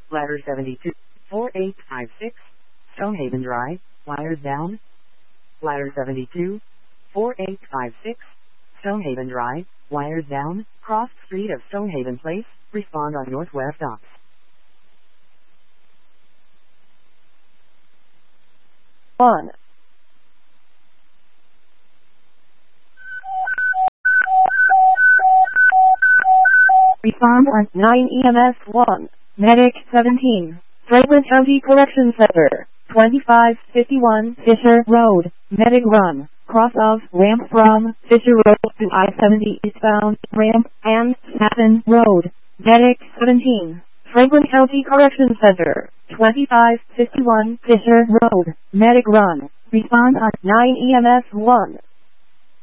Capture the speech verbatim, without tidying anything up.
Ladder seventy-two, four eight five six, Stonehaven Drive, wires down. Ladder seventy-two, four eight five six, Stonehaven Drive, wires down, cross street of Stonehaven Place, respond on Northwest Ops. one. Respond on nine E M S one. Medic seventeen. Franklin County Correction Center. twenty-five fifty-one Fisher Road. Medic run. Cross of ramp from Fisher Road to I seventy eastbound ramp and Staffen Road. Medic seventeen. Franklin County Correction Center. twenty-five fifty-one Fisher Road. Medic run. Respond on nine E M S one.